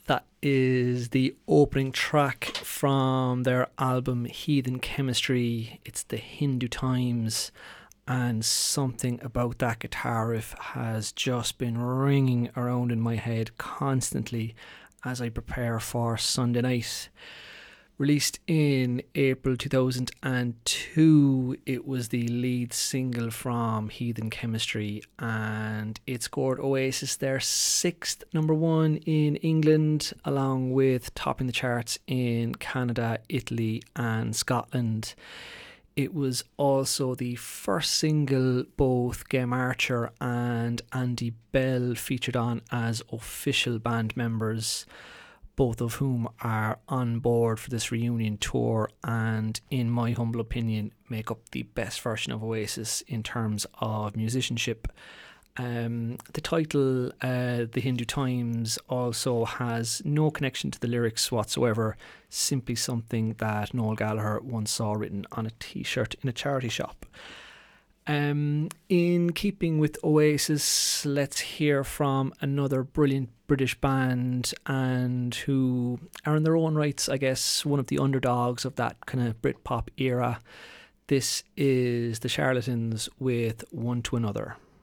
That is the opening track from their album Heathen Chemistry. It's the Hindu Times, and something about that guitar riff has just been ringing around in my head constantly as I prepare for Sunday night. Released in April 2002, it was the lead single from Heathen Chemistry, and it scored Oasis their sixth number one in England, along with topping the charts in Canada, Italy and Scotland. It was also the first single both Gem Archer and Andy Bell featured on as official band members, both of whom are on board for this reunion tour and, in my humble opinion, make up the best version of Oasis in terms of musicianship. The title, The Hindu Times, also has no connection to the lyrics whatsoever, simply something that Noel Gallagher once saw written on a t-shirt in a charity shop. In keeping with Oasis, let's hear from another brilliant British band, and who are in their own rights, I guess, one of the underdogs of that kind of Britpop era. This is the Charlatans with One to Another.